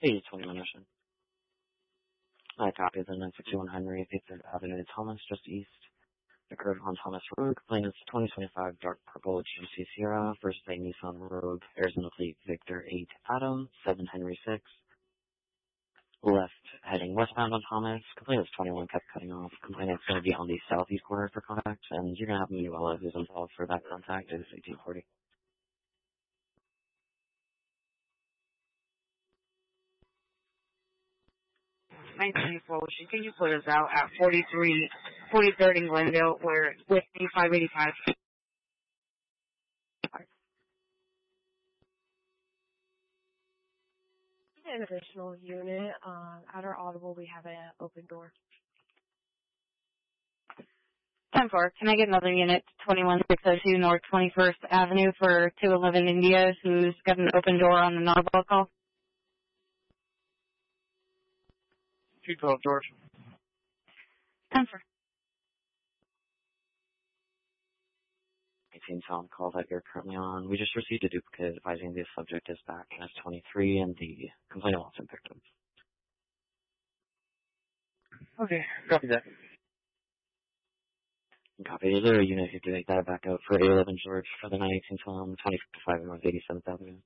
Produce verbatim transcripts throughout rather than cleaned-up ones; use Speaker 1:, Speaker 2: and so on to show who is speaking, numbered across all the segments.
Speaker 1: Page twenty-one, Ocean. I copy the nine sixty-one Henry, fifth Avenue, Thomas, just east. Occurred on Thomas Road. Complaint is twenty twenty-five Dark Purple G M C Sierra, first day Nissan Rogue, Arizona Fleet Victor eight Adam, seven Henry six. Left heading westbound on Thomas. Complaint is twenty-one, kept cutting off. Complaint is going to be on the southeast corner for contact, and you're going to have Manuela who's involved for that contact. It is eighteen forty.
Speaker 2: nineteen four, can you put us out at forty-three, forty-third in Glendale, where with five eighty-five?
Speaker 3: An additional unit, um, at our audible, we have an open door.
Speaker 2: ten four, can I get another unit, twenty-one six oh two North twenty-first Avenue for two eleven India, who's got an open door on the Narwhal call?
Speaker 4: two twelve, George.
Speaker 2: ten four.
Speaker 1: eighteen Tom call that you're currently on. We just received a duplicate advising the subject is back as twenty-three and the complainant wants him picked up.
Speaker 4: Okay, copy that.
Speaker 1: Copy. Is there a unit who can make that back out for eight eleven George for the nine eighteen Tom, twenty-five North eighty-seventh Avenue?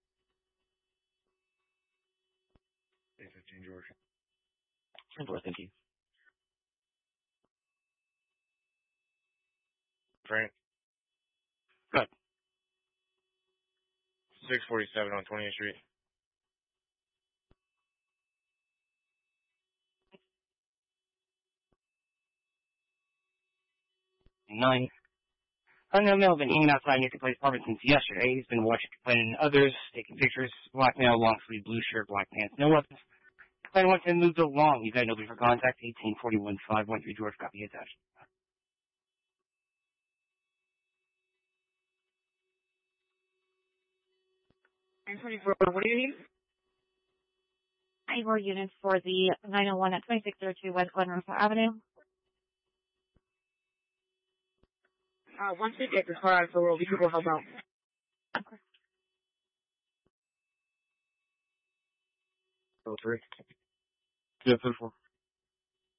Speaker 4: eight fifteen, George.
Speaker 1: Thank you.
Speaker 4: Frank.
Speaker 1: Good.
Speaker 4: six forty-seven on twentieth Street.
Speaker 5: Nine. Unknown male has been hanging outside Newton Place apartment since yesterday. He's been watching complaining others, taking pictures. Black male, long sleeve, blue shirt, black pants, no weapons. Complaining wants him moved along. You got nobody for contact. eighteen forty-one five one three George, copy attached.
Speaker 2: nine twenty-four, what do you need?
Speaker 3: Nine more units for the nine oh one at twenty-six oh two West Glen Rosa Avenue.
Speaker 2: Uh, once we get this car out of the world, we can go help out.
Speaker 3: Okay.
Speaker 4: Oh, three.
Speaker 1: Yeah, ten four.